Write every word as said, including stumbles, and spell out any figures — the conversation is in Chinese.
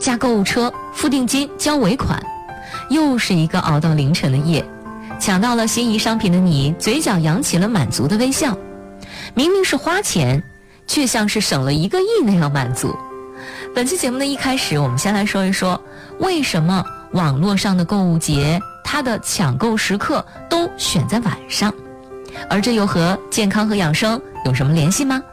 下购物车，付定金，交尾款，又是一个熬到凌晨的夜。抢到了心仪商品的你，嘴角扬起了满足的微笑。明明是花钱，却像是省了一个亿那样满足。本期节目的一开始，我们先来说一说，为什么网络上的购物节，它的抢购时刻都选在晚上，而这又和健康和养生有什么联系吗？